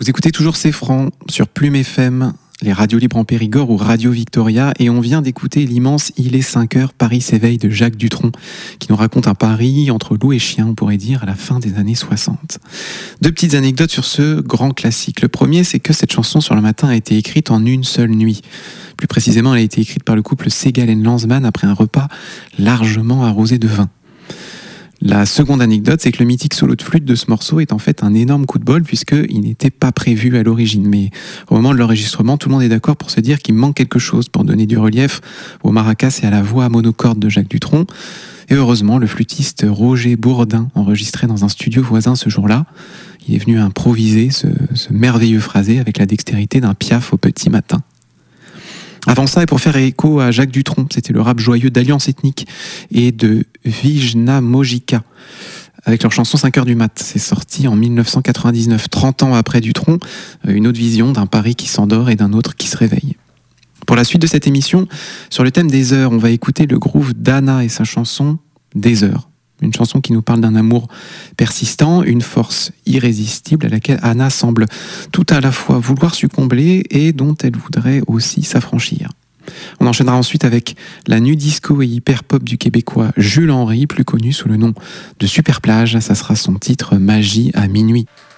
Vous écoutez toujours C'est Franc sur Plume FM, les radios libres en Périgord ou Radio Victoria, et on vient d'écouter l'immense Il est 5 heures, Paris s'éveille de Jacques Dutronc, qui nous raconte un Paris entre loup et chien, on pourrait dire, à la fin des années 60. Deux petites anecdotes sur ce grand classique. Le premier, c'est que cette chanson sur le matin a été écrite en une seule nuit. Plus précisément, elle a été écrite par le couple Ségalen-Lanzmann après un repas largement arrosé de vin. La seconde anecdote, c'est que le mythique solo de flûte de ce morceau est en fait un énorme coup de bol puisqu'il n'était pas prévu à l'origine. Mais au moment de l'enregistrement, tout le monde est d'accord pour se dire qu'il manque quelque chose pour donner du relief au maracas et à la voix à monocorde de Jacques Dutronc. Et heureusement, le flûtiste Roger Bourdin enregistrait dans un studio voisin ce jour-là. Il est venu improviser ce merveilleux phrasé avec la dextérité d'un Piaf au petit matin. Avant ça, et pour faire écho à Jacques Dutronc, c'était le rap joyeux d'Alliance Ethnique et de Vijna Mojica, avec leur chanson 5 heures du mat. C'est sorti en 1999, 30 ans après Dutronc, une autre vision d'un Paris qui s'endort et d'un autre qui se réveille. Pour la suite de cette émission, sur le thème des heures, on va écouter le groove d'Anna et sa chanson Des heures. Une chanson qui nous parle d'un amour persistant, une force irrésistible à laquelle Anna semble tout à la fois vouloir succomber et dont elle voudrait aussi s'affranchir. On enchaînera ensuite avec la nu disco et hyper pop du Québécois Jules Henry, plus connu sous le nom de Super Plage. Ça sera son titre Magie à minuit.